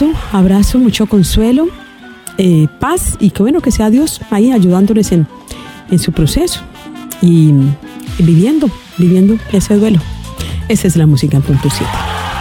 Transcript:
abrazo, mucho consuelo, paz, y que bueno, que sea Dios ahí ayudándoles en su proceso y viviendo ese duelo. Esa es la música en punto 7.